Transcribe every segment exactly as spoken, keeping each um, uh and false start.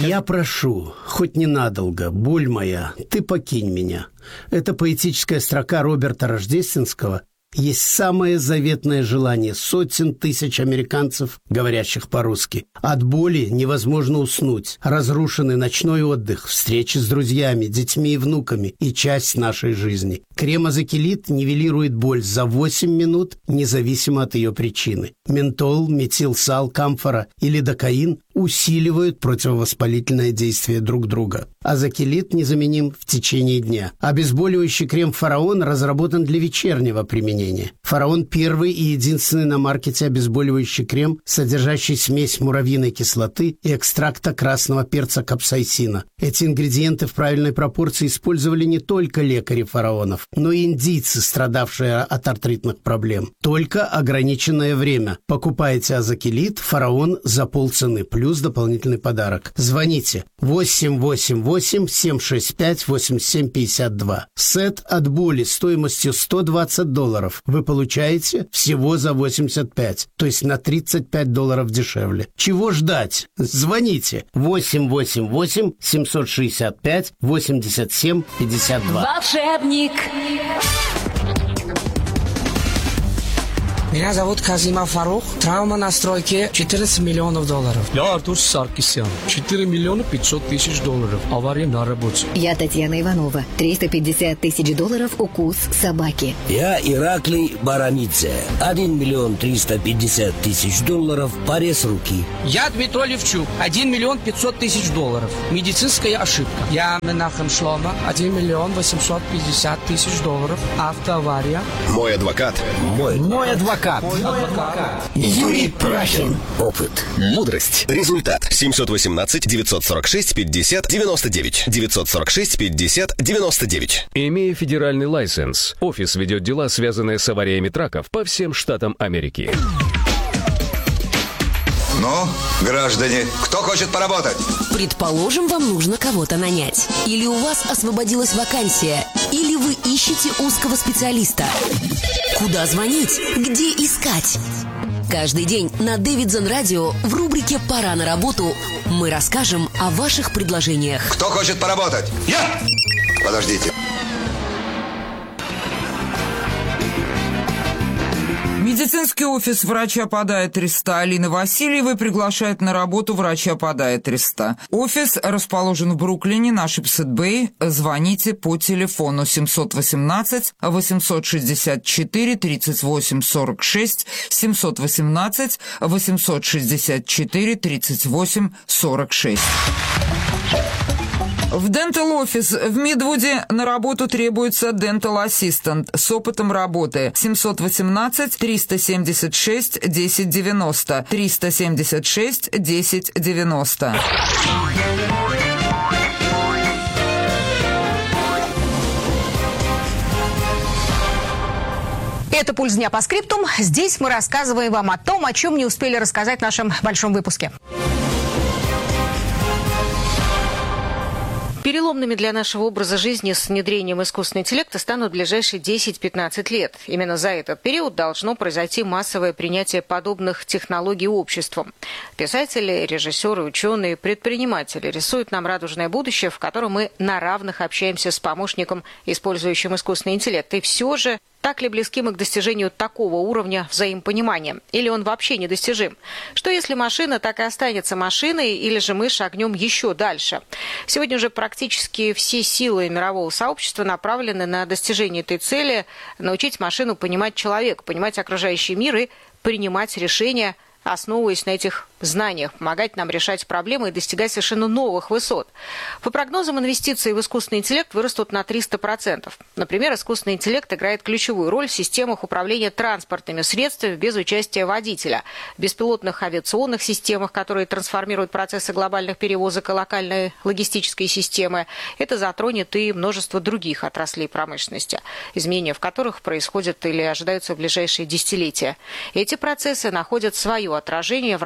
Я прошу, хоть ненадолго, боль моя, ты покинь меня. Это поэтическая строка Роберта Рождественского есть самое заветное желание сотен тысяч американцев, говорящих по-русски. От боли невозможно уснуть. Разрушенный ночной отдых, встречи с друзьями, детьми и внуками и часть нашей жизни. Крем Азакилит нивелирует боль за восемь минут, независимо от ее причины. Ментол, метилсал, камфора и лидокаин усиливают противовоспалительное действие друг друга. Азакилит незаменим в течение дня. Обезболивающий крем «Фараон» разработан для вечернего применения. «Фараон» – первый и единственный на маркете обезболивающий крем, содержащий смесь муравьиной кислоты и экстракта красного перца капсаицина. Эти ингредиенты в правильной пропорции использовали не только лекари фараонов, но и индийцы, страдавшие от артритных проблем. Только ограниченное время. Покупайте Азакилит «Фараон» за полцены, плюс дополнительный подарок. Звоните восемь восемь восемь семь шесть пять восемь семь пять два. Сет от боли стоимостью сто двадцать долларов вы получаете всего за восемьдесят пять, то есть на тридцать пять долларов дешевле. Чего ждать? Звоните восемь восемь восемь семь шесть пять восемьдесят семь пятьдесят два. Волшебник. Меня зовут Казима Фарух. Травма на стройке четырнадцать миллионов долларов. Я Артур Саркисян. четыре миллиона пятьсот тысяч долларов. Авария на работе. Я Татьяна Иванова. триста пятьдесят тысяч долларов укус собаки. Я Ираклий Баранидзе. один миллион триста пятьдесят тысяч долларов. Порез руки. Я Дмитрий Левчук. один миллион пятьсот тысяч долларов. Медицинская ошибка. Я Менахем Шлома. один миллион восемьсот пятьдесят тысяч долларов. Автоавария. Мой адвокат. Мой. Мой адвокат. Юрий Прахин. Опыт. Мудрость. Результат. семь один восемь девять четыре шесть пятьдесят девяносто девять. девять четыре шесть пятьдесят девяносто девять. Имея федеральный лайсенс, офис ведет дела, связанные с авариями траков по всем штатам Америки. Ну, граждане, кто хочет поработать? Предположим, вам нужно кого-то нанять. Или у вас освободилась вакансия. Или вы ищете узкого специалиста. Куда звонить? Где искать? Каждый день на Дэвидсон Радио в рубрике «Пора на работу» мы расскажем о ваших предложениях. Кто хочет поработать? Я! Подождите. Медицинский офис врача подиатриста Алины Васильевой приглашает на работу врача подиатриста. Офис расположен в Бруклине на Шипсет-Бэй. Звоните по телефону семь один восемь восемь шесть четыре тридцать восемь сорок шесть, семь один восемь восемь шесть четыре тридцать восемь сорок шесть. В Dental Office в Мидвуде на работу требуется Dental Assistant с опытом работы. семь один восемь триста семьдесят шесть десять девяносто. триста семьдесят шесть десять девяносто. Это «Пульс дня» по скриптум. Здесь мы рассказываем вам о том, о чем не успели рассказать в нашем большом выпуске. Переломными для нашего образа жизни с внедрением искусственного интеллекта станут ближайшие десять-пятнадцать лет. Именно за этот период должно произойти массовое принятие подобных технологий обществом. Писатели, режиссеры, ученые, предприниматели рисуют нам радужное будущее, в котором мы на равных общаемся с помощником, использующим искусственный интеллект. И все же, так ли близки мы к достижению такого уровня взаимопонимания? Или он вообще недостижим? Что если машина так и останется машиной, или же мы шагнем еще дальше? Сегодня уже практически все силы мирового сообщества направлены на достижение этой цели – научить машину понимать человека, понимать окружающий мир и принимать решения, основываясь на этих знаниях, помогать нам решать проблемы и достигать совершенно новых высот. По прогнозам, инвестиции в искусственный интеллект вырастут на триста процентов. Например, искусственный интеллект играет ключевую роль в системах управления транспортными средствами без участия водителя, в беспилотных авиационных системах, которые трансформируют процессы глобальных перевозок и локальной логистической системы. Это затронет и множество других отраслей промышленности, изменения в которых происходят или ожидаются в ближайшие десятилетия. Эти процессы находят свое отражение в различных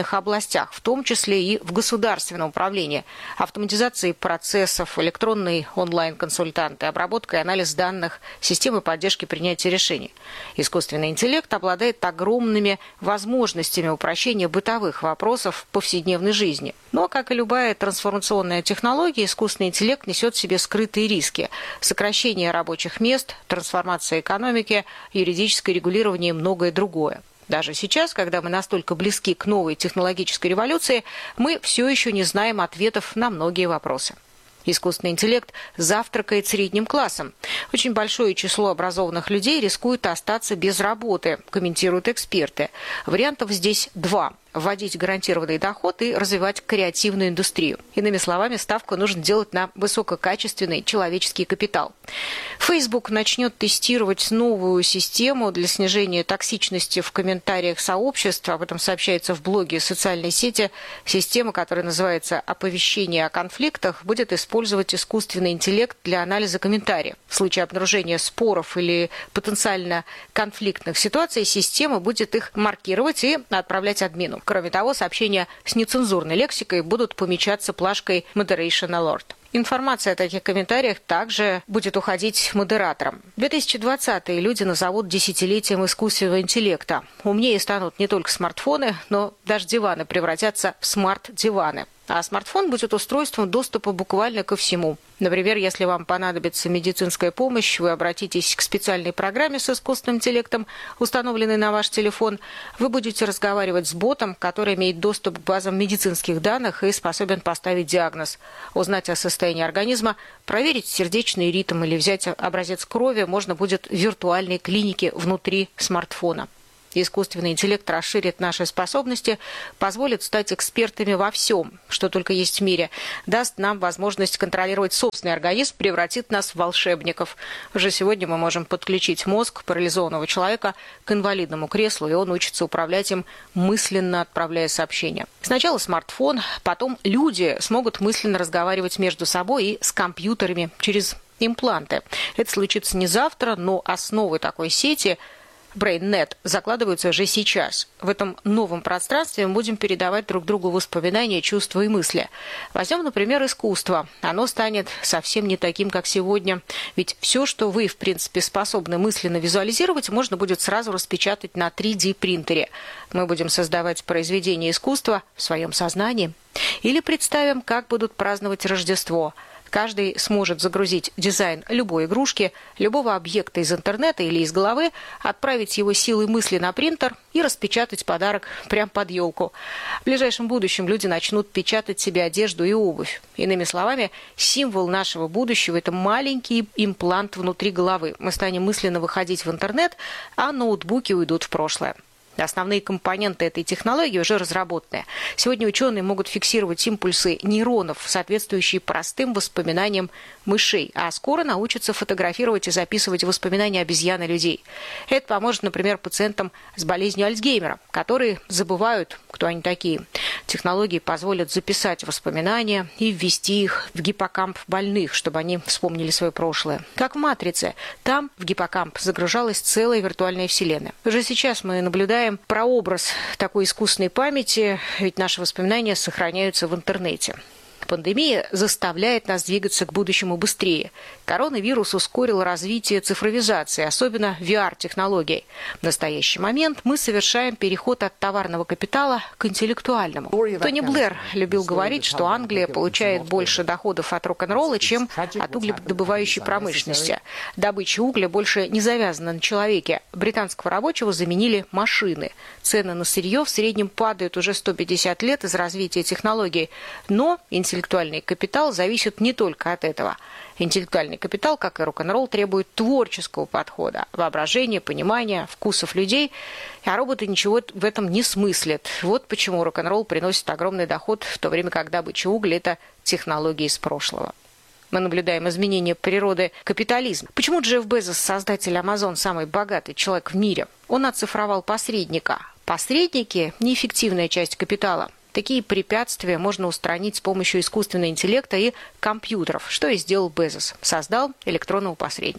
различных областях, в том числе и в государственном управлении, автоматизации процессов, электронные онлайн-консультанты, обработка и анализ данных, системы поддержки принятия решений. Искусственный интеллект обладает огромными возможностями упрощения бытовых вопросов повседневной жизни. Но, как и любая трансформационная технология, искусственный интеллект несет в себе скрытые риски: сокращение рабочих мест, трансформация экономики, юридическое регулирование и многое другое. Даже сейчас, когда мы настолько близки к новой технологической революции, мы все еще не знаем ответов на многие вопросы. Искусственный интеллект завтракает средним классом. Очень большое число образованных людей рискует остаться без работы, комментируют эксперты. Вариантов здесь два: вводить гарантированный доход и развивать креативную индустрию. Иными словами, ставку нужно делать на высококачественный человеческий капитал. Facebook начнет тестировать новую систему для снижения токсичности в комментариях сообществ. Об этом сообщается в блоге социальной сети. Система, которая называется «Оповещение о конфликтах», будет использовать искусственный интеллект для анализа комментариев. В случае обнаружения споров или потенциально конфликтных ситуаций система будет их маркировать и отправлять админу. Кроме того, сообщения с нецензурной лексикой будут помечаться плашкой «Moderation Alert». Информация о таких комментариях также будет уходить модераторам. две тысячи двадцатый люди назовут десятилетием искусственного интеллекта. Умнее станут не только смартфоны, но даже диваны превратятся в смарт-диваны. А смартфон будет устройством доступа буквально ко всему. Например, если вам понадобится медицинская помощь, вы обратитесь к специальной программе с искусственным интеллектом, установленной на ваш телефон. Вы будете разговаривать с ботом, который имеет доступ к базам медицинских данных и способен поставить диагноз, узнать о состоянии организма, проверить сердечный ритм или взять образец крови можно будет в виртуальной клинике внутри смартфона. Искусственный интеллект расширит наши способности, позволит стать экспертами во всем, что только есть в мире, даст нам возможность контролировать собственный организм, превратит нас в волшебников. Уже сегодня мы можем подключить мозг парализованного человека к инвалидному креслу, и он учится управлять им, мысленно отправляя сообщения. Сначала смартфон, потом люди смогут мысленно разговаривать между собой и с компьютерами через импланты. Это случится не завтра, но основы такой сети – BrainNet закладываются уже сейчас. В этом новом пространстве мы будем передавать друг другу воспоминания, чувства и мысли. Возьмем, например, искусство. Оно станет совсем не таким, как сегодня. Ведь все, что вы, в принципе, способны мысленно визуализировать, можно будет сразу распечатать на три дэ принтере. Мы будем создавать произведения искусства в своем сознании. Или представим, как будут праздновать Рождество. Каждый сможет загрузить дизайн любой игрушки, любого объекта из интернета или из головы, отправить его силой мысли на принтер и распечатать подарок прямо под елку. В ближайшем будущем люди начнут печатать себе одежду и обувь. Иными словами, символ нашего будущего – это маленький имплант внутри головы. Мы станем мысленно выходить в интернет, а ноутбуки уйдут в прошлое. Основные компоненты этой технологии уже разработаны. Сегодня ученые могут фиксировать импульсы нейронов, соответствующие простым воспоминаниям мышей, а скоро научатся фотографировать и записывать воспоминания обезьян и людей. Это поможет, например, пациентам с болезнью Альцгеймера, которые забывают, кто они такие. Технологии позволят записать воспоминания и ввести их в гиппокамп больных, чтобы они вспомнили свое прошлое. Как в «Матрице». Там в гиппокамп загружалась целая виртуальная вселенная. Уже сейчас мы наблюдаем прообраз такой искусственной памяти, ведь наши воспоминания сохраняются в интернете. Пандемия заставляет нас двигаться к будущему быстрее. Коронавирус ускорил развитие цифровизации, особенно ви ар-технологий. В настоящий момент мы совершаем переход от товарного капитала к интеллектуальному. Тони Блэр любил говорить, что Англия получает больше доходов от рок-н-ролла, чем от угледобывающей промышленности. Добыча угля больше не завязана на человеке. Британского рабочего заменили машины. Цены на сырье в среднем падают уже сто пятьдесят лет из развития технологий. Но интеллектуальный капитал зависит не только от этого. Интеллектуальный капитал, как и рок-н-ролл, требует творческого подхода, воображения, понимания, вкусов людей, а роботы ничего в этом не смыслят. Вот почему рок-н-ролл приносит огромный доход, в то время как добыча угля – это технологии из прошлого. Мы наблюдаем изменения природы капитализма. Почему Джефф Безос, создатель Amazon, самый богатый человек в мире? Он оцифровал посредника. Посредники – неэффективная часть капитала. Такие препятствия можно устранить с помощью искусственного интеллекта и компьютеров, что и сделал Безос. Создал электронного посредника.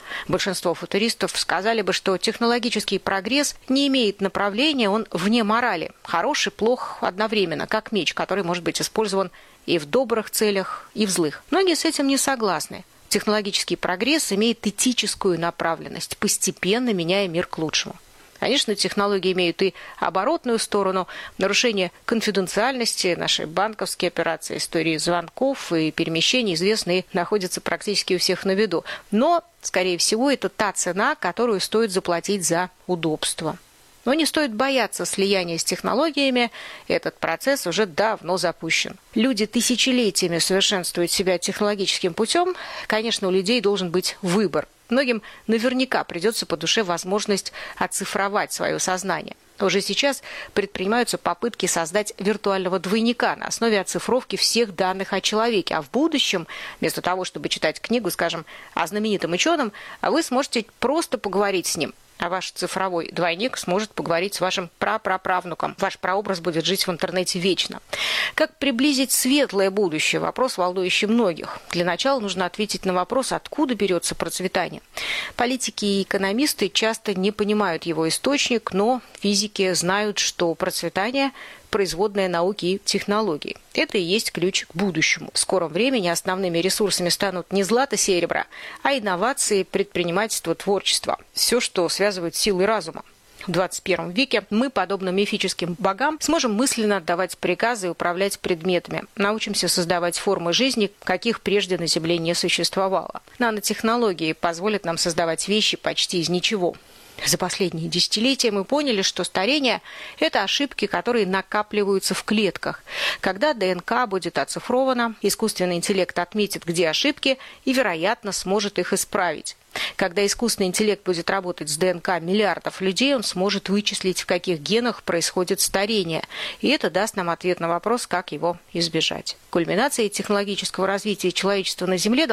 Большинство футуристов сказали бы, что технологический прогресс не имеет направления, он вне морали. Хороший, плох одновременно, как меч, который может быть использован и в добрых целях, и в злых. Многие с этим не согласны. Технологический прогресс имеет этическую направленность, постепенно меняя мир к лучшему. Конечно, технологии имеют и оборотную сторону. Нарушение конфиденциальности, наши банковские операции, истории звонков и перемещений известны и находятся практически у всех на виду. Но, скорее всего, это та цена, которую стоит заплатить за удобство. Но не стоит бояться слияния с технологиями, этот процесс уже давно запущен. Люди тысячелетиями совершенствуют себя технологическим путем. Конечно, у людей должен быть выбор. Многим наверняка придется по душе возможность оцифровать свое сознание. Уже сейчас предпринимаются попытки создать виртуального двойника на основе оцифровки всех данных о человеке. А в будущем, вместо того, чтобы читать книгу, скажем, о знаменитом ученом, вы сможете просто поговорить с ним. А ваш цифровой двойник сможет поговорить с вашим прапраправнуком. Ваш прообраз будет жить в интернете вечно. Как приблизить светлое будущее? Вопрос, волнующий многих. Для начала нужно ответить на вопрос, откуда берется процветание. Политики и экономисты часто не понимают его источник, но физики знают, что процветание – производная науки и технологий. Это и есть ключ к будущему. В скором времени основными ресурсами станут не злато-серебро, а инновации, предпринимательство, творчество. Все, что связывает силы разума. В двадцать первом веке мы, подобно мифическим богам, сможем мысленно отдавать приказы и управлять предметами. Научимся создавать формы жизни, каких прежде на Земле не существовало. Нанотехнологии позволят нам создавать вещи почти из ничего. За последние десятилетия мы поняли, что старение – это ошибки, которые накапливаются в клетках. Когда ДНК будет оцифрована, искусственный интеллект отметит, где ошибки, и, вероятно, сможет их исправить. Когда искусственный интеллект будет работать с ДНК миллиардов людей, он сможет вычислить, в каких генах происходит старение. И это даст нам ответ на вопрос, как его избежать. Кульминацией технологического развития человечества на Земле